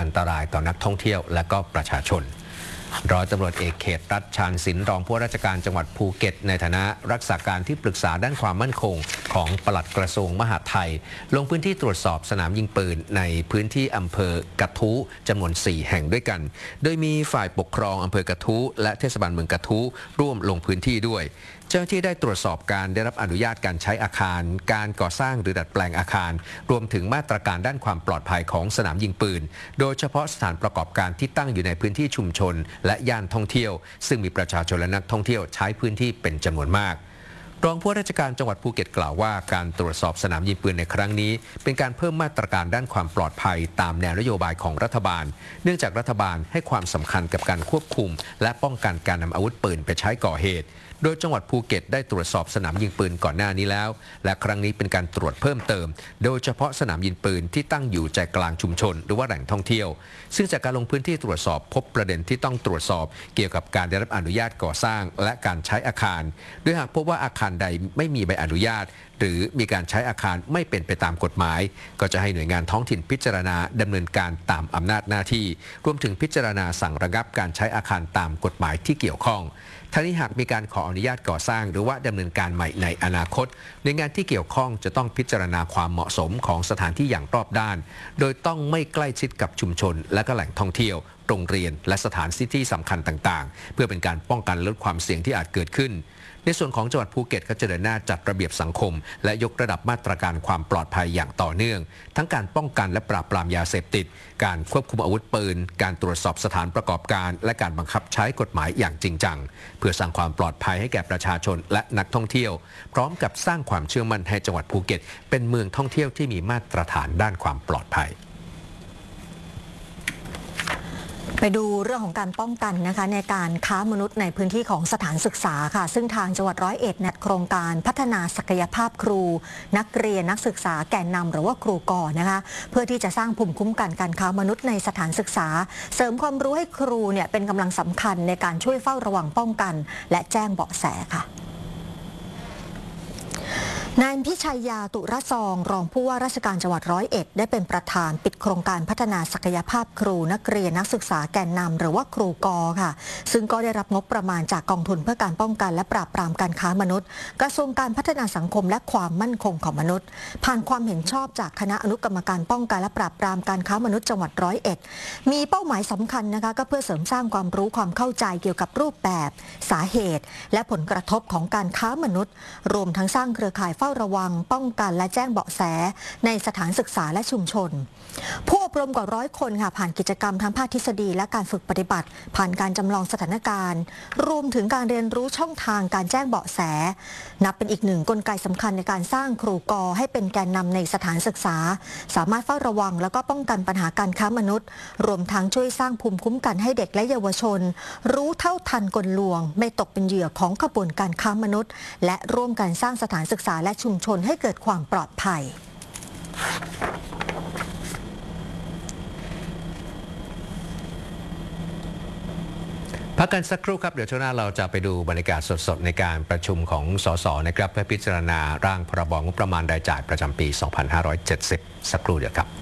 อันตรายต่อนักท่องเที่ยวและก็ประชาชนร้อยตำรวจเอกเขตรัฐชาญศิลป์รองผู้ว่าราชการจังหวัดภูเก็ตในฐานะรักษาการที่ปรึกษาด้านความมั่นคงของปลัดกระทรวงมหาดไทยลงพื้นที่ตรวจสอบสนามยิงปืนในพื้นที่อำเภอกระทู้จำนวน 4 แห่งด้วยกันโดยมีฝ่ายปกครองอำเภอกระทู้และเทศบาลเมืองกระทู้ร่วมลงพื้นที่ด้วยเจ้าหน้าที่ได้ตรวจสอบการได้รับอนุญาตการใช้อาคารการก่อสร้างหรือดัดแปลงอาคารรวมถึงมาตรการด้านความปลอดภัยของสนามยิงปืนโดยเฉพาะสถานประกอบการที่ตั้งอยู่ในพื้นที่ชุมชนและย่านท่องเที่ยวซึ่งมีประชาชนและนักท่องเที่ยวใช้พื้นที่เป็นจำนวนมากรองผู้ว่าราชการจังหวัดภูเก็ตกล่าวว่าการตรวจสอบสนามยิงปืนในครั้งนี้เป็นการเพิ่มมาตรการด้านความปลอดภัยตามแนวนโยบายของรัฐบาลเนื่องจากรัฐบาลให้ความสำคัญกับการควบคุมและป้องกันการนำอาวุธปืนไปใช้ก่อเหตุโดยจังหวัดภูเก็ตได้ตรวจสอบสนามยิงปืนก่อนหน้านี้แล้วและครั้งนี้เป็นการตรวจเพิ่มเติมโดยเฉพาะสนามยิงปืนที่ตั้งอยู่ใจกลางชุมชนหรือว่าแหล่งท่องเที่ยวซึ่งจากการลงพื้นที่ตรวจสอบพบประเด็นที่ต้องตรวจสอบเกี่ยวกับการได้รับอนุญาตก่อสร้างและการใช้อาคารโดยหากพบว่าอาคารใดไม่มีใบอนุญาตหรือมีการใช้อาคารไม่เป็นไปตามกฎหมายก็จะให้หน่วยงานท้องถิ่นพิจารณาดำเนินการตามอำนาจหน้าที่รวมถึงพิจารณาสั่งระงับการใช้อาคารตามกฎหมายที่เกี่ยวข้องทั้งนี้หากมีการขออนุญาตก่อสร้างหรือว่าดำเนินการใหม่ในอนาคตหน่วยงานที่เกี่ยวข้องจะต้องพิจารณาความเหมาะสมของสถานที่อย่างรอบด้านโดยต้องไม่ใกล้ชิดกับชุมชนและก็แหล่งท่องเที่ยวโรงเรียนและสถานที่สำคัญต่างๆเพื่อเป็นการป้องกันลดความเสี่ยงที่อาจเกิดขึ้นในส่วนของจังหวัดภูเก็ตก็จะเดินหน้าจัดระเบียบสังคมและยกระดับมาตรการความปลอดภัยอย่างต่อเนื่องทั้งการป้องกันและปราบปรามยาเสพติดการควบคุมอาวุธปืนการตรวจสอบสถานประกอบการและการบังคับใช้กฎหมายอย่างจริงจังเพื่อสร้างความปลอดภัยให้แก่ประชาชนและนักท่องเที่ยวพร้อมกับสร้างความเชื่อมั่นให้จังหวัดภูเก็ตเป็นเมืองท่องเที่ยวที่มีมาตรฐานด้านความปลอดภัยไปดูเรื่องของการป้องกันนะคะในการค้ามนุษย์ในพื้นที่ของสถานศึกษาค่ะซึ่งทางจังหวัด101นัดโครงการพัฒนาศักยภาพครูนักเรียนนักศึกษาแกนนำหรือว่าครูก.นะคะเพื่อที่จะสร้างภูมิคุ้มกันการค้ามนุษย์ในสถานศึกษาเสริมความรู้ให้ครูเนี่ยเป็นกำลังสำคัญในการช่วยเฝ้าระวังป้องกันและแจ้งเบาะแสค่ะนายพิชัยยาตุระซองรองผู้ว่าราชการจังหวัด101ได้เป็นประธานปิดโครงการพัฒนาศักยภาพครูนักเรียนนักศึกษาแกนนำหรือว่าครูก.ค่ะซึ่งก็ได้รับงบประมาณจากกองทุนเพื่อการป้องกันและปราบปรามการค้ามนุษย์กระทรวงการพัฒนาสังคมและความมั่นคงของมนุษย์ผ่านความเห็นชอบจากคณะอนุกรรมการป้องกันและปราบปรามการค้ามนุษย์จังหวัด101มีเป้าหมายสำคัญนะคะก็เพื่อเสริมสร้างความรู้ความเข้าใจเกี่ยวกับรูปแบบสาเหตุและผลกระทบของการค้ามนุษย์รวมทั้งสร้างเครือข่ายเฝ้าระวังป้องกันและแจ้งเบาะแสในสถานศึกษาและชุมชนผู้อบรมกว่า100 คนค่ะผ่านกิจกรรมทั้งภาคทฤษฎีและการฝึกปฏิบัติผ่านการจำลองสถานการณ์รวมถึงการเรียนรู้ช่องทางการแจ้งเบาะแสนับเป็นอีกหนึ่งกลไกสำคัญในการสร้างครูก.ให้เป็นแกนนำในสถานศึกษาสามารถเฝ้าระวังและก็ป้องกันปัญหาการค้ามนุษย์รวมทั้งช่วยสร้างภูมิคุ้มกันให้เด็กและเยาวชนรู้เท่าทันกลลวงไม่ตกเป็นเหยื่อของขบวนการค้ามนุษย์และร่วมกันสร้างสถานศึกษาและชุมชนให้เกิดความปลอดภัยพักกันสักครู่ครับเดี๋ยวช่วงหน้าเราจะไปดูบรรยากาศสดๆในการประชุมของสสนะครับเพื่อพิจารณาร่างพรบงบประมาณรายจ่ายประจำปี 2570 สักครู่เดียวครับ